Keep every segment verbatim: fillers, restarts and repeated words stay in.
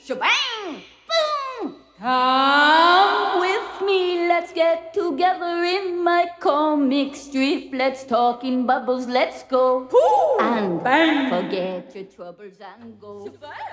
Shebang! Boom! Come with me, let's get together in my comic strip. Let's talk in bubbles, let's go. Ooh, and bang. Forget your troubles and go.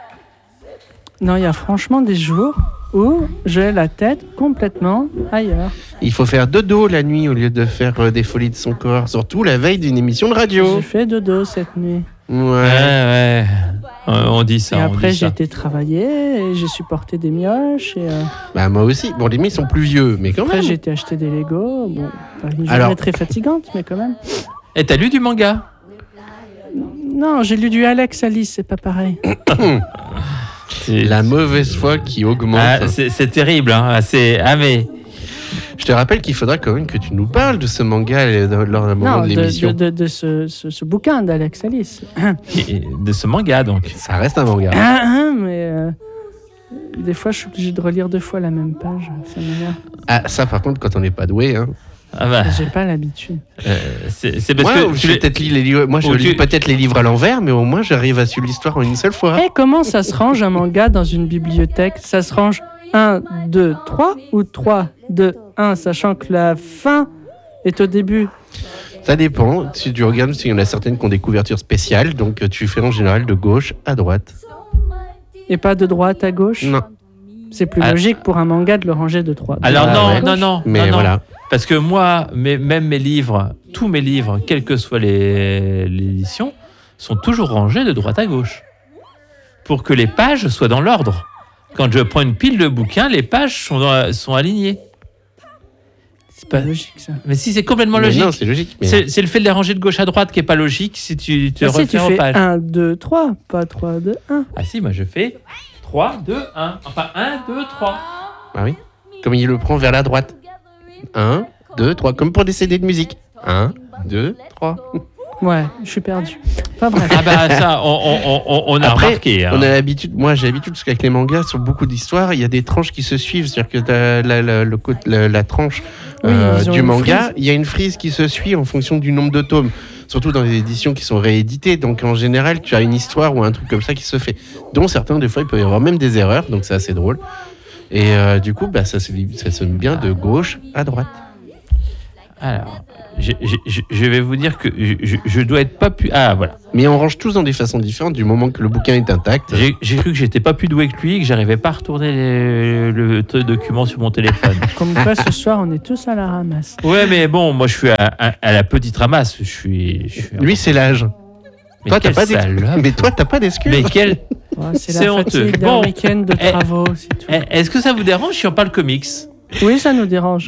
Non, il y a franchement des jours où j'ai la tête complètement ailleurs. Il faut faire dodo la nuit au lieu de faire euh, des folies de son corps, surtout la veille d'une émission de radio. J'ai fait dodo cette nuit. Ouais, ouais. ouais. Euh, on dit ça. Et après, dit j'ai ça. été travailler et j'ai supporté des mioches. Et, euh... Bah, moi aussi. Bon, les miens sont plus vieux, mais quand après, même. j'ai été acheter des Legos. Bon, pas une journée Alors... très fatigante, mais quand même. Et t'as lu du manga? Non, j'ai lu du Alex Alice, c'est pas pareil. C'est... La mauvaise foi qui augmente. Ah, c'est, c'est terrible, hein. C'est... Ah, mais... Je te rappelle qu'il faudra quand même que tu nous parles de ce manga lors d'un moment non, de l'émission. de, de, de, de ce, ce, ce bouquin d'Alex Alice. Et de ce manga, donc. Ça reste un manga. Mais euh, des fois, je suis obligé de relire deux fois la même page. Ça m'énerve. Ah, ça, par contre, quand on n'est pas doué, hein. Ah bah. J'ai pas l'habitude. Euh, c'est, c'est parce Moi, que je peut-être lis les livres, moi, je lis tu... peut-être les livres à l'envers, mais au moins, j'arrive à suivre l'histoire en une seule fois. Et comment ça se range un manga dans une bibliothèque? Ça se range un, deux, trois ou trois, deux, un, sachant que la fin est au début? Ça dépend. Si tu regardes, il y en a certaines qui ont des couvertures spéciales, donc tu fais en général de gauche à droite. Et pas de droite à gauche? Non. C'est plus ah. logique pour un manga de le ranger de trois. Alors ah, non, ouais. non, non. Mais non, non. voilà. Parce que moi, mes, même mes livres, tous mes livres, quelles que soient les, les éditions, sont toujours rangés de droite à gauche. Pour que les pages soient dans l'ordre. Quand je prends une pile de bouquins, les pages sont, dans, sont alignées. C'est pas logique, ça. Mais si, c'est complètement Mais logique. non, c'est logique. Mais... C'est, c'est le fait de les ranger de gauche à droite qui est pas logique si tu te Ah, si, tu refais en fais page. un, deux, trois, pas trois, deux, un. Ah si, moi je fais trois, deux, un. Enfin, un, deux, trois. Ah oui. Comme il le prend vers la droite. un, deux, trois. Comme pour des C D de musique. un, deux, trois. Ouais, je suis perdu. Enfin bref. Ah bah ça, on, on, on, on a Après, remarqué. Hein. On a l'habitude, moi j'ai l'habitude, parce qu'avec les mangas, sur beaucoup d'histoires, il y a des tranches qui se suivent. C'est-à-dire que t'as la, la, le, la, la tranche euh, oui, du manga, frise. il y a une frise qui se suit en fonction du nombre de tomes. Surtout dans les éditions qui sont rééditées. Donc en général, tu as une histoire ou un truc comme ça qui se fait. Dont certains, des fois, il peut y avoir même des erreurs. Donc c'est assez drôle. Et euh, du coup, bah, ça, ça sonne bien de gauche à droite. Alors, je, je, je vais vous dire que je, je dois être pas plus... Ah, voilà. Mais on range tous dans des façons différentes du moment que le bouquin est intact. J'ai, j'ai cru que j'étais pas plus doué que lui et que j'arrivais pas à retourner les, le, le document sur mon téléphone. Comme quoi, ce soir, on est tous à la ramasse. Ouais, mais bon, moi, je suis à, à, à la petite ramasse. Je suis... Je suis Lui, c'est l'âge. Mais toi, t'as quelle pas d'ex- salope. mais toi, t'as pas d'excuses. Mais quel... Ouais, c'est, C'est la honteux. fatigue d'un Bon, week-end de eh, travaux, c'est tout. Est-ce que ça vous dérange si on parle comics? Oui, ça nous dérange.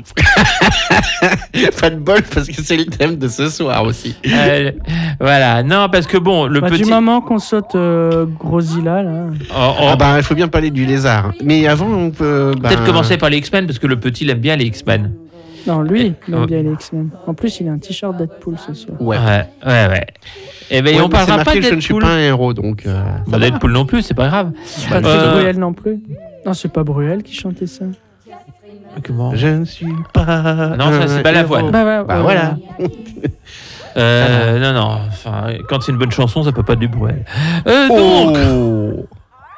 Pas de bol parce que c'est le thème de ce soir aussi. euh, Voilà, non, parce que bon, le Bah, petit... Du moment qu'on saute euh, Grosilla, là. Oh, oh, Ah bah il faut bien parler du lézard. Mais avant on peut bah... peut-être commencer par les X-Men, parce que le petit, il aime bien les X-Men. Non, lui, il aime Oh. bien les X-Men. En plus, il a un t-shirt Deadpool ce soir. Ouais. Ouais, ouais, ouais. Et ben, Ouais, on mais c'est parlera marqué pas de que je ne suis Deadpool. pas un héros donc. Euh... Bah, Deadpool non plus, c'est pas grave. Pas de Euh, Bruel non plus. Non, c'est pas Bruel qui chantait ça. Comment? Je ne suis pas. Non, ça, c'est un Balavoine. héros. Bah, ouais, Bah ouais, voilà. Euh, non, non. Enfin, quand c'est une bonne chanson, ça peut pas être du Bruel. Euh, donc, Oh.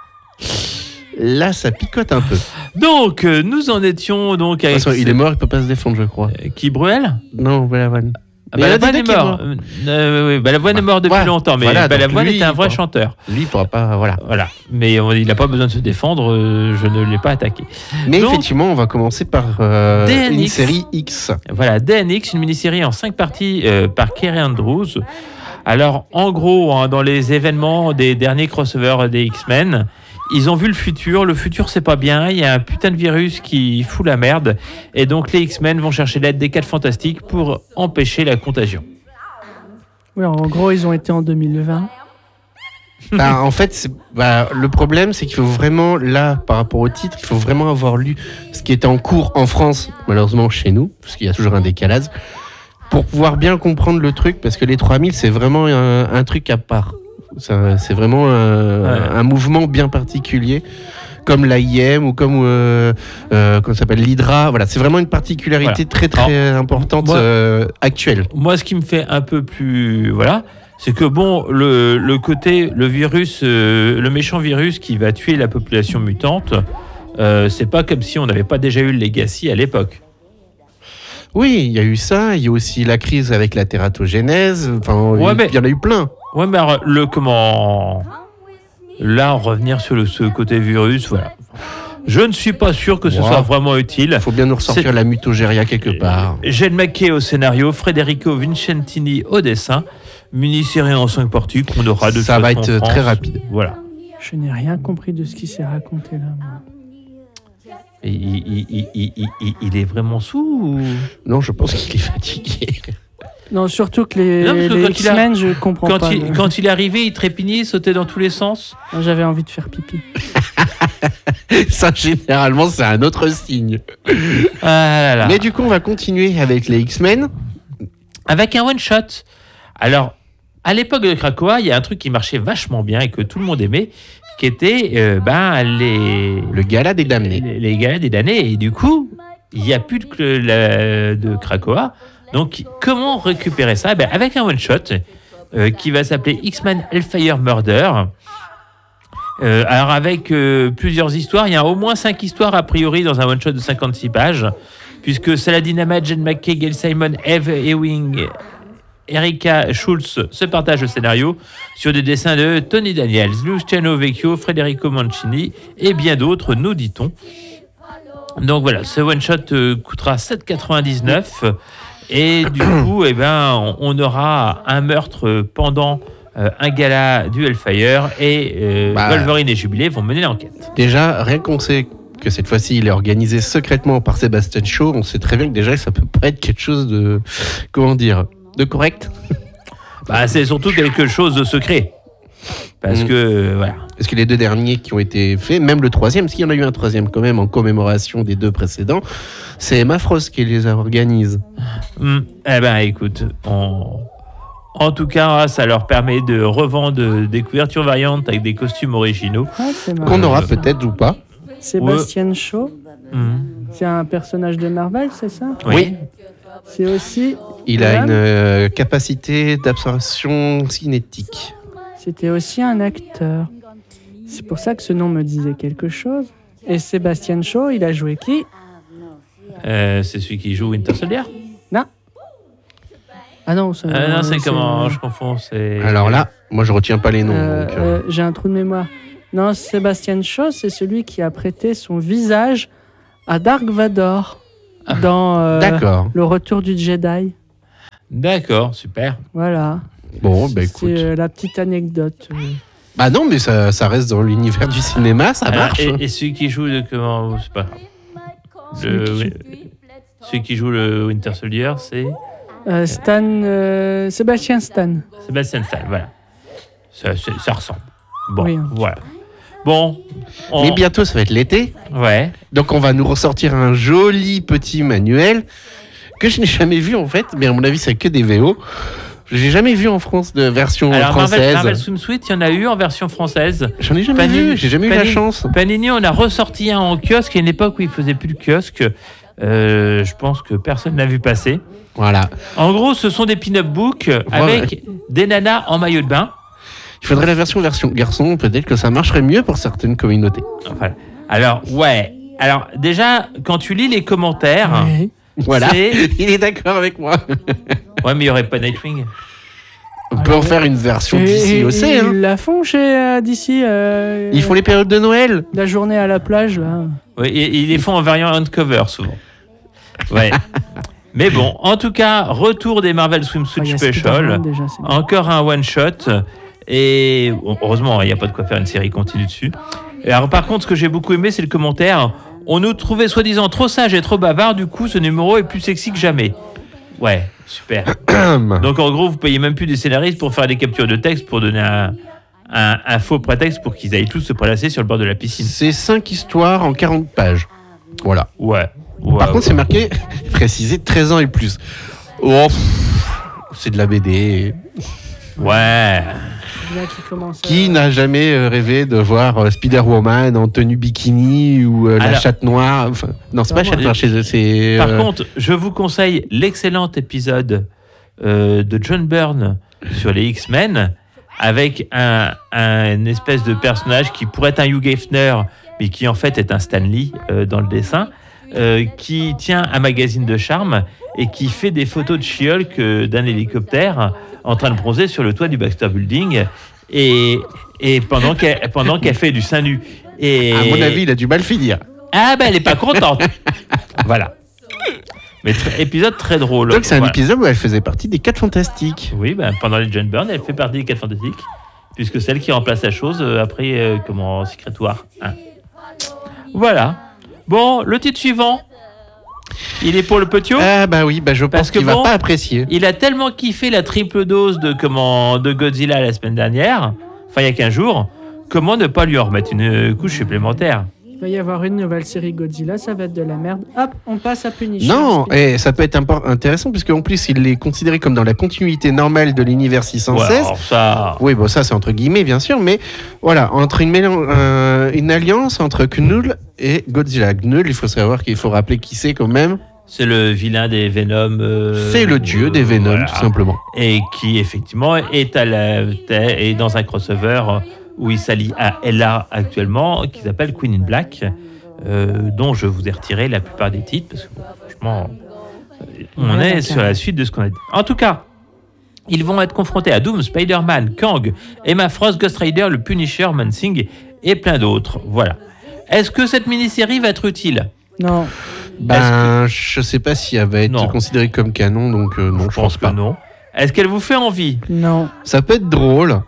Là ça picote un peu. De donc, euh, nous en étions donc toute avec façon, il ce- est mort, il peut pas se défendre je crois. Euh, qui Bruel? Non, Balavoine. Ah, Mais il y en a Balavoine des est deux qui est mort. Euh, oui, Balavoine Bah, est mort depuis voilà. longtemps, mais Voilà, donc Balavoine lui, était un vrai il- chanteur. Lui il pourra pas. Voilà. Voilà. Mais euh, il n'a pas besoin de se défendre. euh, je ne l'ai pas attaqué. Mais Donc, effectivement, on va commencer par euh, D N X. une série X. Voilà, D N X, une mini-série en cinq parties euh, par Kerry Andrews. Alors, en gros, hein, dans les événements des derniers crossovers des X-Men, ils ont vu le futur. Le futur, c'est pas bien. Il y a un putain de virus qui fout la merde. Et donc, les X-Men vont chercher l'aide des Quatre Fantastiques pour empêcher la contagion. Oui, en gros, ils ont été en deux mille vingt. Bah, en fait, c'est, bah, le problème, c'est qu'il faut vraiment, là, par rapport au titre, il faut vraiment avoir lu ce qui était en cours en France, malheureusement chez nous, parce qu'il y a toujours un décalage, pour pouvoir bien comprendre le truc, parce que les trois mille, c'est vraiment un, un truc à part. Ça, c'est vraiment un, Ouais. un mouvement bien particulier, comme l'A I M ou comme euh, euh, comment ça s'appelle l'Hydra. Voilà, c'est vraiment une particularité Voilà. très très Alors, importante moi- euh, actuelle. Moi, ce qui me fait un peu plus... Voilà, c'est que bon, le, le côté, le virus, euh, le méchant virus qui va tuer la population mutante, euh, c'est pas comme si on n'avait pas déjà eu le Legacy à l'époque. Oui, il y a eu ça. Il y a aussi la crise avec la tératogénèse. Enfin, Ouais, il mais- y en a eu plein. Ouais, mais alors, le comment... Là, revenir sur le, ce côté virus, voilà. Je ne suis pas sûr que ce Wow. soit vraiment utile. Il faut bien nous ressortir C'est- la mutogéria quelque part. Jane McKay au scénario, Federico Vincentini au dessin, mini-série en cinq parties qu'on aura de Ça toute va façon être en France. très rapide. Voilà. Je n'ai rien compris de ce qui s'est raconté là. moi. Et il, il- il- il- il- il- il est vraiment sous ou... Non, je pense qu'il est fatigué. Non, surtout que les, Non, parce que les quand il a- X-Men, je comprends quand pas. il, non. quand il est arrivé, il trépignait, il sautait dans tous les sens. Moi, J'avais envie de faire pipi. Ça, généralement, c'est un autre signe. Ah là là. Mais du coup, on va continuer avec les X-Men. Avec un one-shot. Alors, à l'époque de Krakoa, il y a un truc qui marchait vachement bien et que tout le monde aimait, qui était euh, ben, les, Le gala des damnés. les, les gars des damnés. Et du coup, il n'y a plus de, la- de Krakoa. Donc, comment récupérer ça? Ben, avec un one-shot euh, qui va s'appeler X-Men Hellfire Murder. Euh, alors, avec euh, plusieurs histoires, il y a au moins cinq histoires a priori dans un one-shot de cinquante-six pages, puisque Saladin Ahmad, Jane McKay, Gail Simon, Eve Ewing, Erika Schultz se partagent le scénario sur des dessins de Tony Daniels, Luciano Vecchio, Federico Mancini et bien d'autres, nous dit-on. Donc voilà, ce one-shot euh, coûtera sept euros quatre-vingt-dix-neuf et du coup, eh ben, on, on aura un meurtre pendant euh, un gala du Hellfire et euh, Bah. Wolverine et Jubilé vont mener l'enquête. Déjà, rien qu'on sait que cette fois-ci, il est organisé secrètement par Sebastian Shaw, on sait très bien que déjà, ça peut pas être quelque chose de... Comment dire? De correct. Bah, c'est surtout quelque chose de secret. Parce Mm. que, euh, voilà. Parce que les deux derniers qui ont été faits, même le troisième, parce qu'il y en a eu un troisième quand même en commémoration des deux précédents, c'est Emma Frost qui les organise. Hmm. Eh ben, écoute, on- en tout cas, ça leur permet de revendre des couvertures variantes avec des costumes originaux. Ah, c'est marrant. Qu'on aura Euh, peut-être ou pas. Sébastien Shaw, Hmm. c'est un personnage de Marvel, c'est ça? Oui. C'est aussi. Il a Madame, une euh, capacité d'absorption cinétique. C'était aussi un acteur. C'est pour ça que ce nom me disait quelque chose. Et Sébastien Shaw, il a joué qui? Euh, c'est celui qui joue Winter Soldier. Ah non, ça- Euh, non, c'est c'est- comment je confonds. C'est... Alors là, moi je retiens pas les noms. Euh, donc, euh, euh, j'ai un trou de mémoire. Non, Sébastien Shaw, c'est celui qui a prêté son visage à Dark Vador Ah. dans euh, D'accord. Le Retour du Jedi. D'accord, super. Voilà. Bon, bah écoute. C'est euh, la petite anecdote. euh. Bah non, mais ça, ça reste dans l'univers du cinéma, ça Alors, marche. et, et celui qui joue le comment c'est pas grave. Le- Celui celui qui joue le Winter Soldier, c'est Euh, Stan, euh, Sébastien Stan. Sébastien Stan. Voilà. Ça, c'est- ça ressemble. Bon, Oui, hein. voilà. Bon. on- Mais bientôt, ça va être l'été. Ouais. Donc on va nous ressortir un joli petit manuel que je n'ai jamais vu en fait, mais à mon avis, c'est que des V O. J'ai jamais vu en France de version Alors, Marvel, française. Marvel Swimsuit, il y en a eu en version française. J'en ai jamais Panini- vu, j'ai jamais eu la Panini- chance. Panini, on a ressorti un en kiosque à une époque où il faisait plus le kiosque. Euh, je pense que personne n'a vu passer. Voilà. En gros, ce sont des pin-up books avec des nanas en maillot de bain. Il faudrait la version version garçon, peut-être que ça marcherait mieux pour certaines communautés. Enfin, alors, ouais. Alors, déjà, quand tu lis les commentaires, Oui. Voilà. c'est- Il est d'accord avec moi. ouais, mais il n'y aurait pas Nightwing. On peut en faire une version Et- d'ici et- aussi. Ils Hein. la font chez euh, d'ici. euh, Ils font les périodes de Noël. La journée à la plage, là. Oui, et- et ils les font en variant uncover souvent. Ouais. Mais bon, en tout cas, retour des Marvel Swimsuit Ah, il y a Special. Spider-Man déjà, c'est bien. Encore un one-shot. Et bon, heureusement, il n'y a pas de quoi faire une série continue dessus. Et alors, par contre, ce que j'ai beaucoup aimé, c'est le commentaire. On nous trouvait soi-disant trop sage et trop bavard. Du coup, ce numéro est plus sexy que jamais. Ouais, super. Donc, en gros, vous payez même plus des scénaristes pour faire des captures de texte pour donner un, un- un faux prétexte pour qu'ils aillent tous se prélasser sur le bord de la piscine. C'est cinq histoires en quarante pages. Voilà. Ouais. Ouais, Par contre, c'est ouais. marqué, précisé, treize ans et plus. Oh, pff, c'est de la B D. Ouais. Bien qu'il commence à- Qui n'a jamais euh, rêvé de voir euh, Spider-Woman en tenue bikini ou euh, la Alors- chatte noire enfin, non, c'est pas Pardon. chatte noire chez eux, c'est... Par euh, contre, je vous conseille l'excellent épisode euh, de John Byrne sur les X-Men avec un, un espèce de personnage qui pourrait être un Hugh Hefner, mais qui en fait est un Stan Lee euh, dans le dessin, euh, qui tient un magazine de charme et qui fait des photos de She-Hulk euh, d'un hélicoptère en train de bronzer sur le toit du Baxter Building et, et pendant qu'elle, pendant qu'elle fait du sein nu. Et... À mon avis, il a du mal finir. Ah ben, elle est pas contente. Voilà. Mais tr- épisode très drôle. Donc c'est un Voilà. épisode où elle faisait partie des quatre fantastiques. Oui, ben, pendant les John Byrne, elle fait partie des quatre fantastiques, puisque c'est elle qui remplace la chose euh, après euh, comment Secret War un. Voilà. Bon, le titre suivant, il est pour le petit haut. Ah bah oui, bah je Parce pense que qu'il bon, va pas apprécier. Il a tellement kiffé la triple dose de comment de Godzilla la semaine dernière, enfin il y a quinze jours, comment ne pas lui en remettre une couche supplémentaire? Il va y avoir une nouvelle série Godzilla, ça va être de la merde. Hop, on passe à Punisher. Non, Parce que- et ça peut être impor- intéressant puisque en plus il est considéré comme dans la continuité normale de l'univers six cent Ouais, seize. alors ça. Oui, bon ça c'est entre guillemets bien sûr, mais voilà, entre une, mélan- euh, une alliance entre Knull et Godzilla. Knull, il faut savoir qu'il faut rappeler qui c'est quand même. C'est le vilain des Venom. euh, C'est le dieu des Venom, voilà. tout simplement. Et qui effectivement est, à la, est dans un crossover où il s'allie à Ella actuellement, qui s'appelle Queen in Black, euh, dont je vous ai retiré la plupart des titres, parce que bon, franchement, euh, on Ouais, est d'accord. sur la suite de ce qu'on a dit. En tout cas, ils vont être confrontés à Doom, Spider-Man, Kang, Emma Frost, Ghost Rider, le Punisher, Mansing et plein d'autres. Voilà. Est-ce que cette mini-série va être utile? Non, Ben, je sais pas si elle va être Non. considérée comme canon, donc euh, non, je, pense que pas. non. Est-ce qu'elle vous fait envie? non. Ça peut être drôle.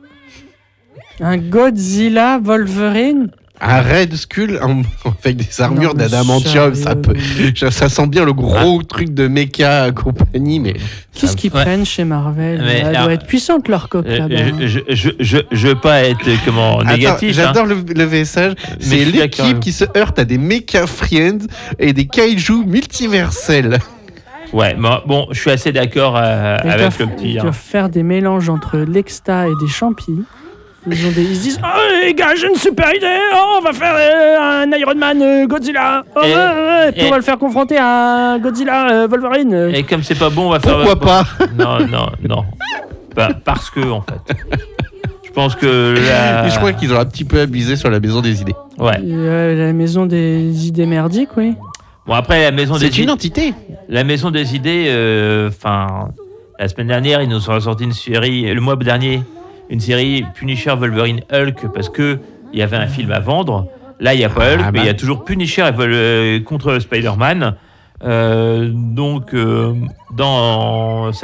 Un Godzilla Wolverine. Un Red Skull en- avec des armures Non, mais d'adamantium, ça peut, sérieux. ça sent bien le gros truc de mecha compagnie, mais Qu'est-ce ça- qu'ils Ouais. prennent chez Marvel? Mais Elle alors- doit être puissante leur coque Euh, là-bas. je, je, je, je, je veux pas être euh, comment Attends, négatif. hein. j'adore le, le message. je C'est suis l'équipe d'accord. qui se heurte à des mecha friends et des kaiju multiversels. Ouais, bon, bon, je suis assez d'accord euh, Ils avec doivent, le petit. ils hein. doivent faire des mélanges entre l'exta et des champis. Ils, ont des, ils se disent oh les gars, j'ai une super idée. Oh, on va faire euh, un Iron Man euh, Godzilla. Oh, Et- ouais, ouais, puis et- on va le faire confronter à un Godzilla euh, Wolverine. Et comme c'est pas bon, on va faire. Pourquoi pas? Non, non, non. Bah, parce que en fait, je pense que la. Et je crois qu'ils ont un petit peu abusé sur la maison des idées. Ouais. Euh, la maison des idées merdiques, oui. Bon après la maison des C'est une idées. entité. La maison des idées. Enfin, la semaine dernière, ils nous ont sorti une série. Le mois dernier, une série Punisher, Wolverine, Hulk, parce que il y avait un film à vendre. Là, il n'y a pas Hulk, Ah, mais bah. il y a toujours Punisher et Vol- euh, contre Spider-Man. Euh, donc, euh, dans